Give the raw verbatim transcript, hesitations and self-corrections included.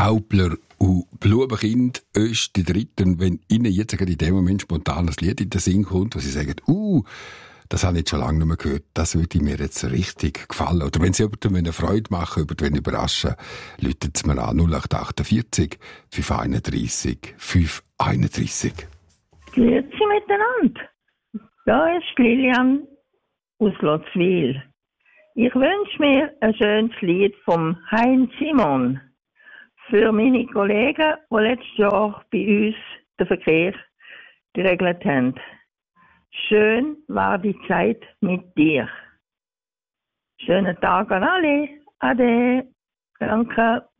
Aupler und Blumenkind ist die Dritten, wenn Ihnen jetzt in dem Moment spontan ein Lied in den Sinn kommt, wo Sie sagen, uh, das habe ich jetzt schon lange nicht mehr gehört, das würde mir jetzt richtig gefallen. Oder wenn Sie jemandem eine Freude machen, jemanden überraschen, läutet es mir an null acht achtundvierzig, fünf einunddreissig, fünf einunddreissig. Grüezi miteinander. Da ist Lilian aus Lotzwil. Ich wünsche mir ein schönes Lied vom Heinz Simon für meine Kollegen, die letztes Jahr bei uns den Verkehr geregelt haben. Schön war die Zeit mit dir. Schönen Tag an alle. Ade. Danke.